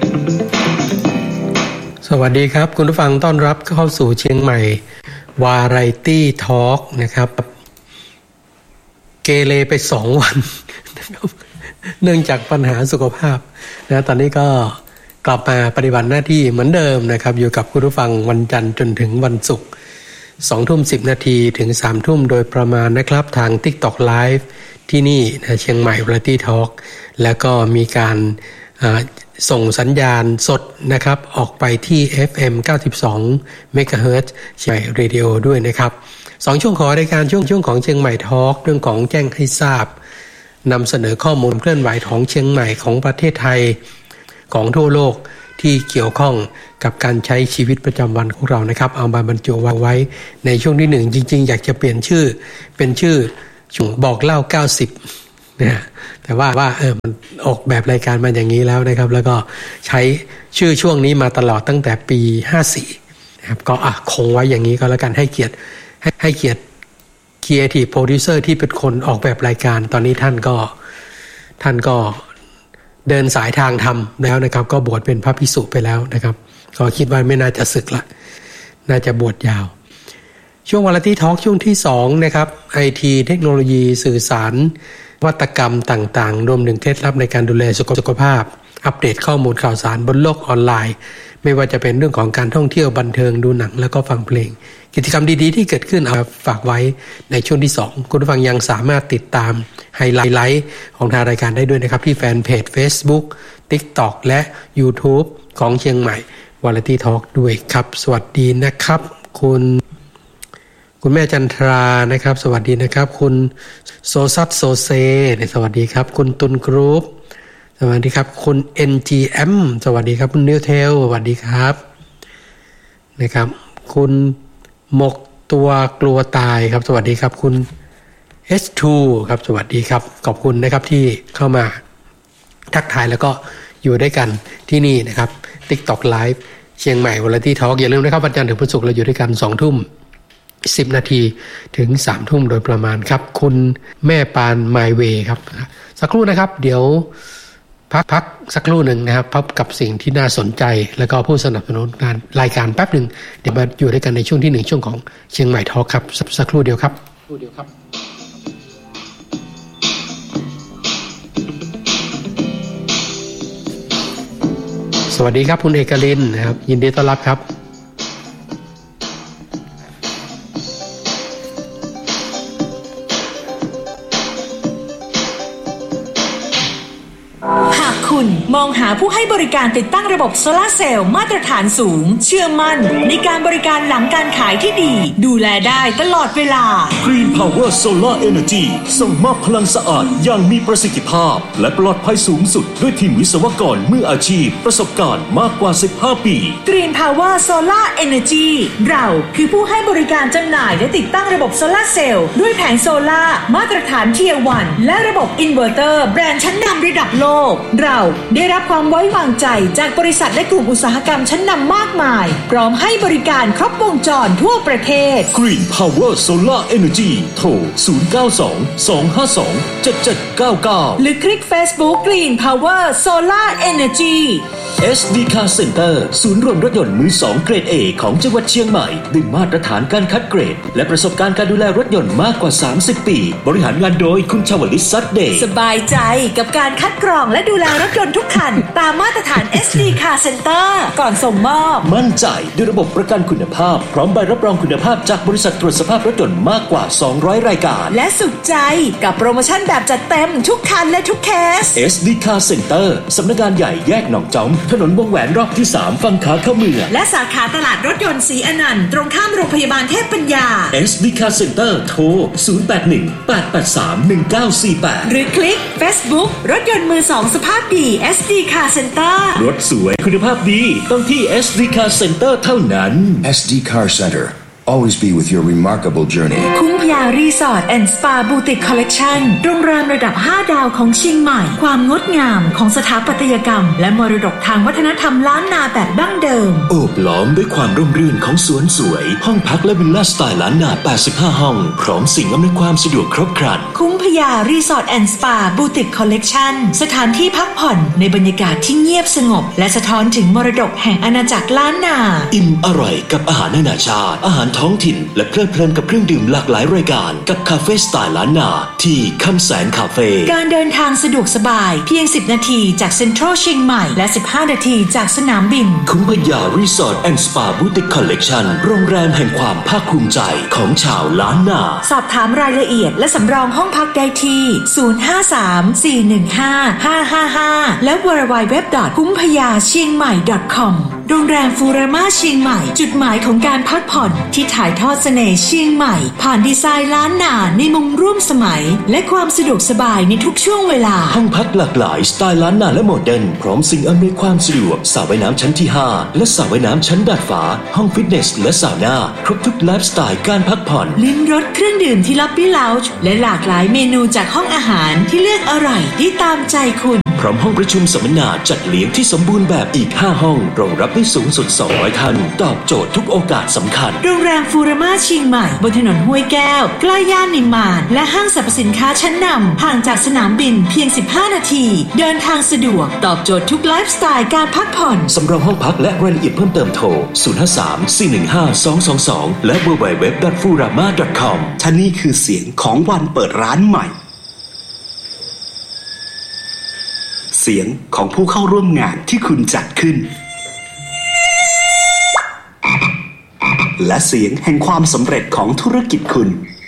สวัสดีครับคุณผู้ฟังต้อนรับเข้าสู่เชียงใหม่วาไรตี้ทอล์กนะครับเกเรไป2 วันนะครับเนื่องจากปัญหาสุขภาพนะตอนนี้ก็กลับมาปฏิบัติหน้าที่เหมือนเดิมนะครับอยู่กับคุณผู้ฟังวันจันทร์จนถึงวันศุกร์ 20:10 น.ถึง 3 ทุ่มโดยประมาณนะครับทาง TikTok Live ที่นี่นะเชียงใหม่วาไรตี้ทอล์กแล้วก็มีการส่งสัญญาณสดนะครับออกไปที่ FM 92 MHz เชียงใหม่เรดิโอด้วยนะครับ2ช่วงของรายการช่วงของเชียงใหม่ทอล์กเรื่องของแจ้งให้ทราบนำเสนอข้อมูลเคลื่อนไหวของเชียงใหม่ของประเทศไทยของทั่วโลกที่เกี่ยวข้องกับการใช้ชีวิตประจำวันของเรานะครับเอามาบรรจุวางไว้ในช่วงที่1จริงๆอยากจะเปลี่ยนชื่อเป็นชื่อบอกเล่า90นะแต่ว่ามันออกแบบรายการมาอย่างนี้แล้วนะครับแล้วก็ใช้ชื่อช่วงนี้มาตลอดตั้งแต่ปี54นะครับก็คงไว้อย่างนี้ก็แล้วกันให้เกียรติCreative Producer ที่เป็นคนออกแบบรายการตอนนี้ท่านก็เดินสายทางธรรมแล้วนะครับก็บวชเป็นพระภิกษุไปแล้วนะครับก็คิดว่าไม่น่าจะสึกละน่าจะบวชยาวช่วงวาไรตี้ทอล์กช่วงที่2นะครับ IT เทคโนโลยีสื่อสารนวัตกรรมต่างๆรวมถึงเคล็ดลับในการดูแลสุขภาพอัปเดตข้อมูลข่าวสารบนโลกออนไลน์ไม่ว่าจะเป็นเรื่องของการท่องเที่ยวบันเทิงดูหนังแล้วก็ฟังเพลงกิจกรรมดีๆที่เกิดขึ้นเอาฝากไว้ในช่วงที่2คุณผู้ฟังยังสามารถติดตามไฮไลท์ของทางรายการได้ด้วยนะครับที่แฟนเพจ Facebook TikTok และ YouTube ของเชียงใหม่ Variety Talk ด้วยครับสวัสดีนะครับคุณแม่จันทรานะครับสวัสดีนะครับคุณโซซัตโซเซสวัสดีครับคุณตุนกรุ๊ปสวัสดีครับคุณ NGM สวัสดีครับคุณนิวเทลสวัสดีครับนะครับคุณหมกตัวกลัวตายครับสวัสดีครับคุณ S2 ครับสวัสดีครับขอบคุณนะครับที่เข้ามาทักทายแล้วก็อยู่ด้วยกันที่นี่นะครับ TikTok Live เชียงใหม่ Variety Talk อย่าลืมนะครับวันจันทร์ถึงวันศุกร์เราอยู่ด้วยกัน 20:10 น.ถึง 3 ทุ่มโดยประมาณครับคุณแม่ปานไมเวย์ครับสักครู่นะครับเดี๋ยวพักสักครู่หนึ่งนะครับพบกับสิ่งที่น่าสนใจแล้วก็ผู้สนับสนุนงานรายการแป๊บหนึ่งเดี๋ยวมาอยู่ด้วยกันในช่วงที่1ช่วงของเชียงใหม่ทอล์คครับสักครู่เดียวครับสวัสดีครับคุณเอกลินนะครับยินดีต้อนรับครับมองหาผู้ให้บริการติดตั้งระบบโซลาร์เซลล์มาตรฐานสูงเชื่อมั่นในการบริการหลังการขายที่ดีดูแลได้ตลอดเวลา Green Power Solar Energy ส่งมอบพลังสะอาดอย่างมีประสิทธิภาพและปลอดภัยสูงสุดด้วยทีมวิศวกรมืออาชีพประสบการณ์มากกว่า15 ปี Green Power Solar Energy เราคือผู้ให้บริการจำหน่ายและติดตั้งระบบโซลาร์เซลล์ด้วยแผงโซลาร์มาตรฐาน Tier 1และระบบอินเวอร์เตอร์แบรนด์ชั้นนำระดับโลกเราได้รับความไว้วางใจจากบริษัทและกลุ่มอุตสาหกรรมชั้นนำมากมายพร้อมให้บริการครบวงจรทั่วประเทศ Green Power Solar Energy โทร 092-252-7799 หรือคลิก Facebook Green Power Solar Energy SD Car Center ศูนย์รวมรถยนต์มือ2เกรด A ของจังหวัดเชียงใหม่ด้วยมาตรฐานการคัดเกรดและประสบการณ์การดูแลรถยนต์มากกว่า30 ปีบริหารงานโดยคุณชวลิต ซัดเดย์สบายใจกับการคัดกรองและดูแลรถยนต์ทุกคันตามมาตรฐาน SD Car Center ก่อนส่งมอบมั่นใจด้วยระบบประกันคุณภาพพร้อมใบรับรองคุณภาพจากบริษัทตรวจสภาพรถยนต์มากกว่า200รายการและสุขใจกับโปรโมชั่นแบบจัดเต็มทุกคันและทุกเคส SD Car Center สำนักงานใหญ่แยกหนองจอมถนนวงแหวนรอบที่3ฝั่งขาเข้าเมืองและสาขาตลาดรถยนต์ศรีอนันต์ตรงข้ามโรงพยาบาลเทพปัญญา SD Car Center โทร 081-883-1948 หรือคลิก Facebook รถยนต์มือ2สภาพดี SD Car Center รถสวยคุณภาพดีต้องที่ SD Car Center เท่านั้น SD Car Center always be with your remarkable journey. คุ้งพยารีสอร์ทแอนด์สปาบูติกคอลเลกชันโรงแรมระดับ5ดาวของเชียงใหม่ความงดงามของสถาปัตยกรรมและมรดกทางวัฒนธรรมล้านนาแบบดั้งเดิมโอบล้อมด้วยความร่มรื่นของสวนสวยห้องพักและวิลล่าสไตล์ล้านนา85ห้องพร้อมสิ่งอำนวยความสะดวกครบครันคุ้งพยารีสอร์ทแอนด์สปาบูติกคอลเลกชันสถานที่พักผ่อนในบรรยากาศที่เงียบสงบและสะท้อนถึงมรดกแห่งอาณาจักรล้านนาอิ่มอร่อยกับอาหารนานาชาติอาหารท้องถิ่นและเพลิดเพลินกับเครื่องดื่มหลากหลายรายการกับคาเฟ่สไตล์ล้านนาที่คำแสนคาเฟ่การเดินทางสะดวกสบายเพียง10นาทีจากเซ็นทรัลเชียงใหม่และ15นาทีจากสนามบินคุ้งพยารีสอร์ทแอนด์สปาบูติกคอลเลกชันโรงแรมแห่งความภาคภูมิใจของชาวล้านนาสอบถามรายละเอียดและสำรองห้องพักได้ที่053-415-555และ www.kumphayachiengmai.com โรงแรมฟูราม่าเชียงใหม่จุดหมายของการพักผ่อนที่ถ่ายทอดเสน่ห์เชียงใหม่ผ่านดีไซน์ล้านนาในมุมร่วมสมัยและความสะดวกสบายในทุกช่วงเวลาห้องพักหลากหลายสไตล์ล้านนาและโมเดิร์นพร้อมสิ่งอำนวยความสะดวกสระว่ายน้ำชั้นที่5และสระว่ายน้ำชั้นดาดฟ้าห้องฟิตเนสและซาวน่าครบทุกไลฟ์สไตล์การพักผ่อนลิ้มรสเครื่องดื่มที่ล็อบบี้ลาวจ์และหลากหลายเมนูจากห้องอาหารที่เลือกอร่อยได้ตามใจคุณพร้อมห้องประชุมสัมมนาจัดเลี้ยงที่สมบูรณ์แบบอีก5ห้องรองรับได้สูงสุด200ท่านตอบโจทย์ทุกโอกาสสำคัญโรงแรมฟูราม่าเชียงใหม่บนถนนห้วยแก้วใกล้ย่านนิมมานและห้างสรรพสินค้าชั้นนำห่างจากสนามบินเพียง15นาทีเดินทางสะดวกตอบโจทย์ทุกไลฟ์สไตล์การพักผ่อนสำรองห้องพักและรายละเอียดเพิ่มเติมโทร053-415-222และ www.furama.com ท่านี่คือเสียงของวันเปิดร้านใหม่เสียงของผู้เข้าร่วมงานที่คุณจัดขึ้นและเสียงแห่งความสำเร็จของธุรกิจคุณ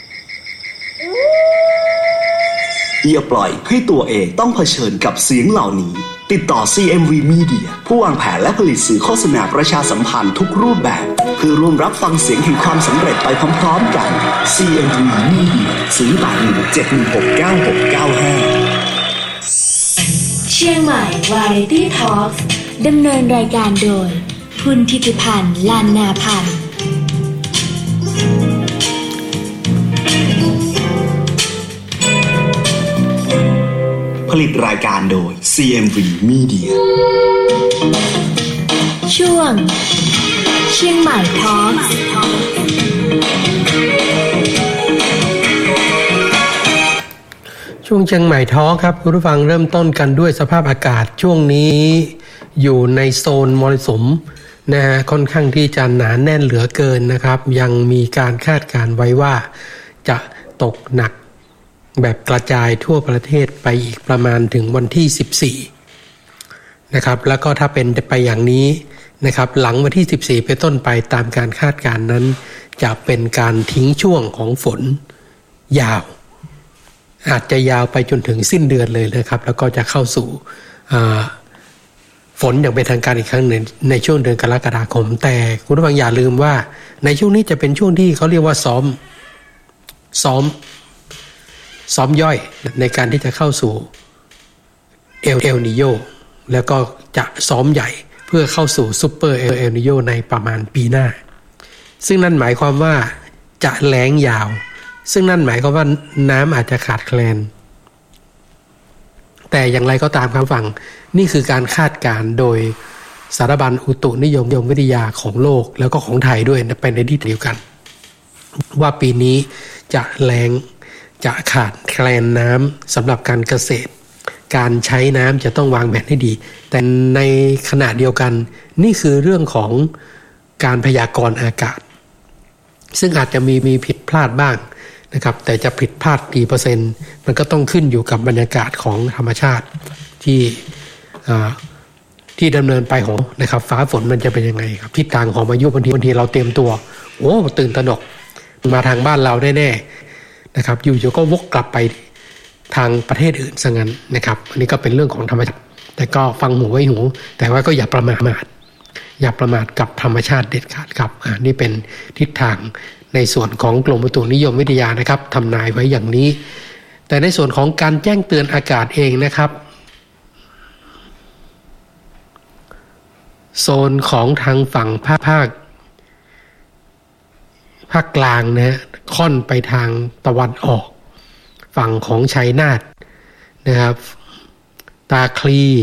อย่าปล่อยให้ตัวเองต้องเผชิญกับเสียงเหล่านี้ติดต่อ CMV Media ผู้วางแผนและผลิตสื่อโฆษณาประชาสัมพันธ์ทุกรูปแบบเพื่อร่วมรับฟังเสียงแห่งความสำเร็จไปพร้อมๆกัน CMV Media 081-716-9695 เชียงใหม่ Variety Talk ดำเนินรายการโดยคุณธิติพันธ์ ลานนาพันธ์ผลิตรายการโดย CMV Media ช่วงเชียงใหม่ Talk ช่วงเชียงใหม่ท้อครับคุณผู้ฟังเริ่มต้นกันด้วยสภาพอากาศช่วงนี้อยู่ในโซนมรสุมนะฮะค่อนข้างที่จะหนาแน่นเหลือเกินนะครับยังมีการคาดการณ์ไว้ว่าจะตกหนักแบบกระจายทั่วประเทศไปอีกประมาณถึงวันที่14นะครับแล้วก็ถ้าเป็นไปอย่างนี้นะครับหลังวันที่14เป็นต้นไปตามการคาดการณ์นั้นจะเป็นการทิ้งช่วงของฝนยาวอาจจะยาวไปจนถึงสิ้นเดือนเลยนะครับแล้วก็จะเข้าสู่ฝนอย่างเป็นทางการอีกครั้งหนึ่งในช่วงเดือนกรกฎาคมแต่คุณผู้ฟังอย่าลืมว่าในช่วงนี้จะเป็นช่วงที่เขาเรียกว่าซ้อมย่อยในการที่จะเข้าสู่เอลนิโยแล้วก็จะซ้อมใหญ่เพื่อเข้าสู่ซุปเปอร์เอลนิโยในประมาณปีหน้าซึ่งนั่นหมายความว่าจะแล้งยาวซึ่งนั่นหมายความว่าน้ำอาจจะขาดแคลนแต่อย่างไรก็ตามครับฟังนี่คือการคาดการณ์โดยสถาบันอุตุนิยมวิทยาของโลกแล้วก็ของไทยด้วยไปในที่เดียวกันว่าปีนี้จะแล้งจะขาดแคลนน้ำสำหรับการเกษตรการใช้น้ำจะต้องวางแผนให้ดีแต่ในขณะเดียวกันนี่คือเรื่องของการพยากรณ์อากาศซึ่งอาจจะมีผิดพลาดบ้างนะครับแต่จะผิดพลาดกี่เปอร์เซ็นต์มันก็ต้องขึ้นอยู่กับบรรยากาศของธรรมชาติที่ดำเนินไปของนะครับฟ้าฝนมันจะเป็นยังไงครับทิศทางของพายุบางทีเราเตรียมตัวตื่นตระหนกมาทางบ้านเราแน่ๆนะครับอยู่ๆก็วกกลับไปทางประเทศอื่นซะงั้นนะครับอันนี้ก็เป็นเรื่องของธรรมชาติแต่ก็ฟังหูไว้หูแต่ว่าก็อย่าประมาทกับธรรมชาติเด็ดขาดครับนี่เป็นทิศทางในส่วนของกรมอุตุนิยมวิทยานะครับทำนายไว้อย่างนี้แต่ในส่วนของการแจ้งเตือนอากาศเองนะครับโซนของทางฝั่งภาภาคกลางนะฮะค่อนไปทางตะวันออกฝั่งของชัยนาทนะครับตาคลี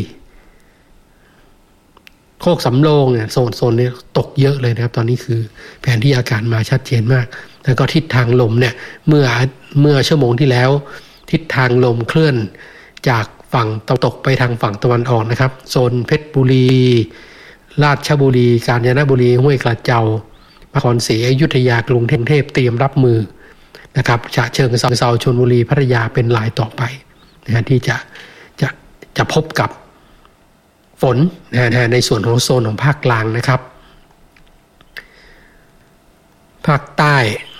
โคกสำโรงเนี่ยโซนนี้ตกเยอะเลยนะครับตอนนี้คือแผนที่อากาศมาชัดเจนมากแล้วก็ทิศทางลมเนี่ยเมื่อชั่วโมงที่แล้วทิศทางลมเคลื่อนจากฝั่งตะวันตกไปทางฝั่งตะวันออกนะครับโซนเพชรบุรีราชบุรีกาญจนบุรีห้วยกระเจ้าพระนครศรีอยุธยากรุงเทพเตรียมรับมือนะครับฉะเชิงเทราชลบุรีพัทยาเป็นรายต่อไปนะที่จะพบกับฝนในส่วนของโซนของภาคกลางนะครับภาคใต้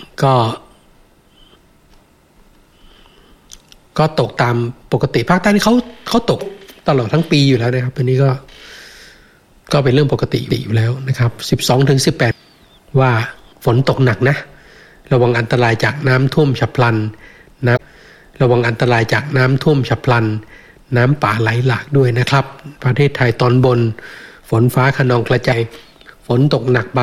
ก็ตกตามปกติภาคใต้นี่เขาตกตลอดทั้งปีอยู่แล้วนะครับอันนี้ก็เป็นเรื่องปกติอยู่แล้วนะครับ12-18ว่าฝนตกหนักนะระวังอันตรายจากน้ำท่วมฉับพลันนะระวังอันตรายจากน้ำท่วมฉับพลันน้ำป่าไหลหลากด้วยนะครับประเทศไทยตอนบนฝนฟ้าคะนองกระจายฝนตกหนัก